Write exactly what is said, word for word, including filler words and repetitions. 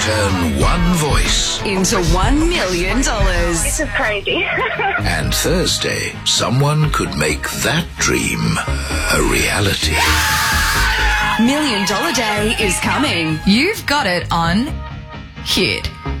Turn one voice into one million dollars. This is crazy. and Thursday, someone could make that dream a reality. Million Dollar Day is coming. You've got it on Hit.